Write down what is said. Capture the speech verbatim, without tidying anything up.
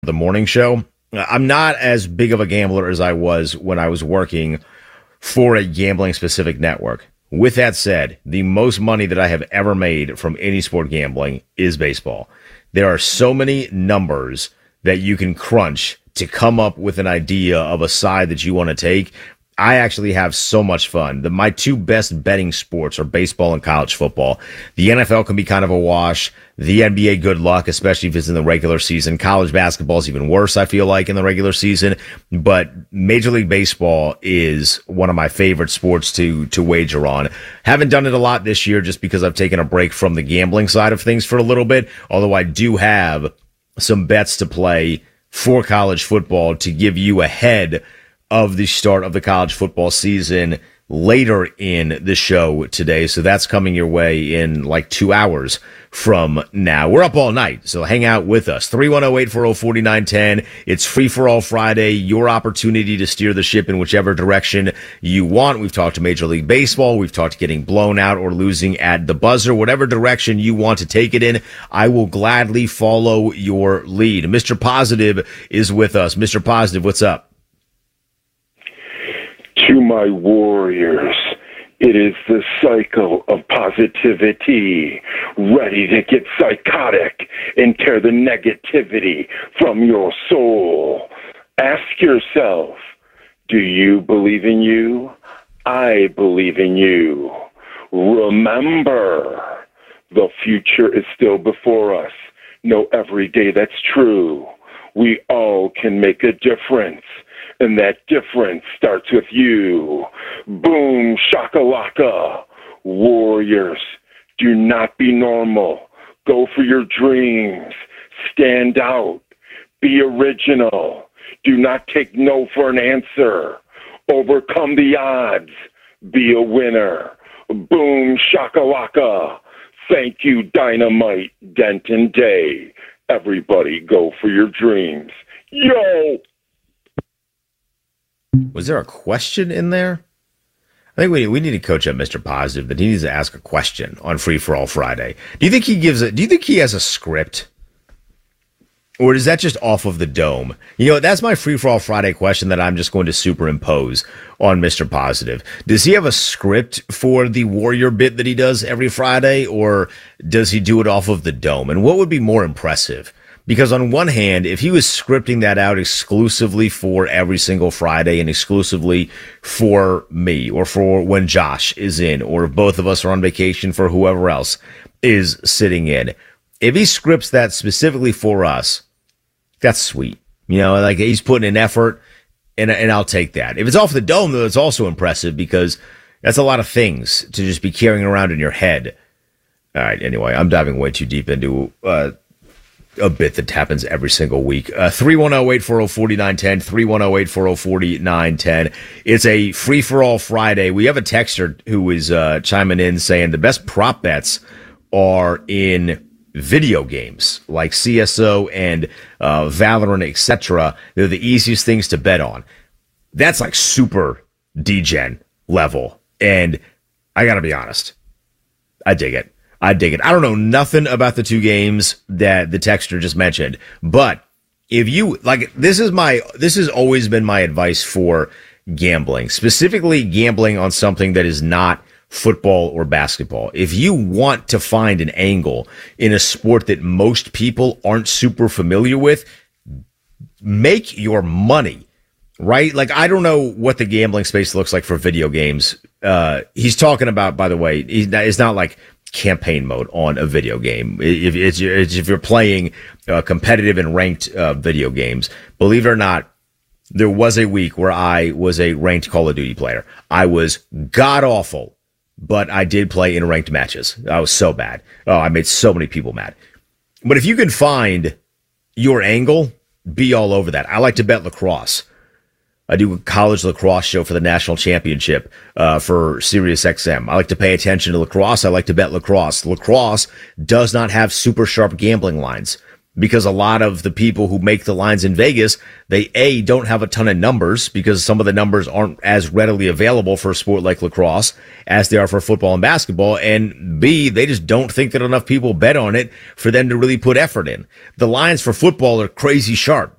the morning show. I'm not as big of a gambler as I was when I was working for a gambling specific network. With that said, the most money that I have ever made from any sport gambling is baseball. There are so many numbers that you can crunch to come up with an idea of a side that you want to take. I actually have so much fun. The, my two best betting sports are baseball and college football. The N F L can be kind of a wash. The N B A, good luck, especially if it's in the regular season. College basketball is even worse, I feel like, in the regular season. But Major League Baseball is one of my favorite sports to to wager on. Haven't done it a lot this year just because I've taken a break from the gambling side of things for a little bit, although I do have some bets to play for college football to give you ahead of the start of the college football season later in the show today. So that's coming your way in like two hours from now. We're up all night, so hang out with us. three one zero, eight four zero, four nine one zero. It's Free for All Friday, your opportunity to steer the ship in whichever direction you want. We've talked to Major League Baseball. We've talked getting blown out or losing at the buzzer. Whatever direction you want to take it in, I will gladly follow your lead. Mister Positive is with us. Mister Positive, what's up? To my warriors, it is the cycle of positivity, ready to get psychotic and tear the negativity from your soul. Ask yourself, do you believe in you? I believe in you. Remember, the future is still before us. Know every day that's true. We all can make a difference. And that difference starts with you. Boom, shakalaka. Warriors, do not be normal. Go for your dreams. Stand out. Be original. Do not take no for an answer. Overcome the odds. Be a winner. Boom, shakalaka. Thank you, Dynamite, Denton Day. Everybody go for your dreams. Yo! Was there a question in there? I think we we need to coach up Mister Positive, but he needs to ask a question on Free for All Friday. Do you think he gives it? Do you think he has a script, or is that just off of the dome? You know, that's my Free for All Friday question that I'm just going to superimpose on Mister Positive. Does he have a script for the Warrior bit that he does every Friday, or does he do it off of the dome? And what would be more impressive? Because on one hand, if he was scripting that out exclusively for every single Friday and exclusively for me or for when Josh is in or if both of us are on vacation for whoever else is sitting in, if he scripts that specifically for us, that's sweet. You know, like he's putting in effort and, and I'll take that. If it's off the dome, though, it's also impressive because that's a lot of things to just be carrying around in your head. All right, anyway, I'm diving way too deep into uh a bit that happens every single week. Uh, three one zero, eight four zero, four nine one zero, three one zero, eight four zero, four nine one zero. It's a free-for-all Friday. We have a texter who is uh, chiming in saying the best prop bets are in video games like C S O and uh, Valorant, et cetera. They're the easiest things to bet on. That's like super D-Gen level. And I got to be honest, I dig it. I dig it. I don't know nothing about the two games that the texter just mentioned, but if you like, this is my, this has always been my advice for gambling, specifically gambling on something that is not football or basketball. If you want to find an angle in a sport that most people aren't super familiar with, make your money, right? Like, I don't know what the gambling space looks like for video games. Uh, he's talking about, by the way, it's not like campaign mode on a video game. If, it's, if you're playing uh, competitive and ranked uh, video games, believe it or not, there was a week where I was a ranked Call of Duty player. I was god awful, but I did play in ranked matches. I was so bad. Oh, I made so many people mad. But if you can find your angle, be all over that. I like to bet lacrosse. I do a college lacrosse show for the national championship uh, for Sirius X M. I like to pay attention to lacrosse. I like to bet lacrosse. Lacrosse does not have super sharp gambling lines. because a lot of the people who make the lines in Vegas, they A, don't have a ton of numbers because some of the numbers aren't as readily available for a sport like lacrosse as they are for football and basketball. And B, they just don't think that enough people bet on it for them to really put effort in. The lines for football are crazy sharp.